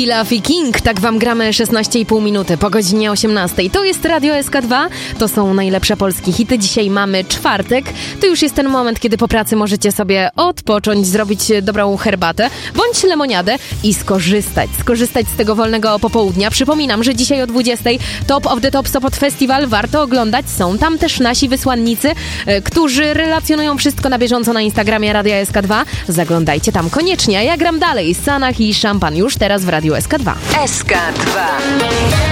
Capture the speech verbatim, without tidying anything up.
Pilaf i King, tak wam gramy szesnaście i pół minuty po godzinie osiemnastej. To jest Radio S K dwa, to są najlepsze polskie hity. Dzisiaj mamy czwartek, to już jest ten moment, kiedy po pracy możecie sobie odpocząć, zrobić dobrą herbatę bądź lemoniadę i skorzystać, skorzystać z tego wolnego popołudnia. Przypominam, że dzisiaj o dwudziestej Top of the Top Sopot Festival warto oglądać. Są tam też nasi wysłannicy, którzy relacjonują wszystko na bieżąco na Instagramie Radia S K dwa. Zaglądajcie tam koniecznie, a ja gram dalej. Sanach i Szampan już teraz w Radiu S K dwa. S K dwa.